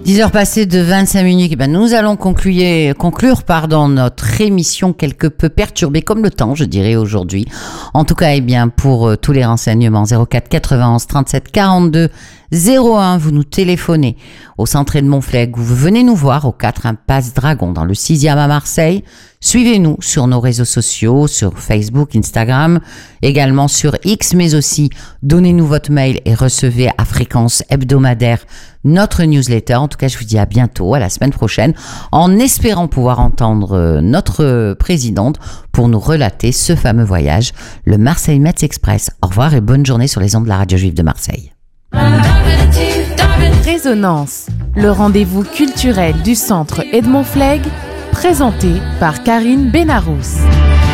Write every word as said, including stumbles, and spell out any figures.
dix heures passées de vingt-cinq minutes, eh ben nous allons conclure, conclure pardon, notre émission quelque peu perturbée, comme le temps, je dirais, aujourd'hui. En tout cas, eh bien, pour euh, tous les renseignements, zéro quatre quatre-vingt-onze trente-sept quarante-deux zéro un, vous nous téléphonez au centre de Montflègue, vous venez nous voir au quatre Impasse Dragon, dans le sixième à Marseille. Suivez-nous sur nos réseaux sociaux, sur Facebook, Instagram, également sur X, mais aussi donnez-nous votre mail et recevez à fréquence hebdomadaire notre newsletter. En tout cas, je vous dis à bientôt, à la semaine prochaine, en espérant pouvoir entendre notre présidente pour nous relater ce fameux voyage, le Marseille Metz Express. Au revoir et bonne journée sur les ondes de la Radio Juive de Marseille. Résonance, le rendez-vous culturel du centre Edmond Flegg, présenté par Karine Benarous.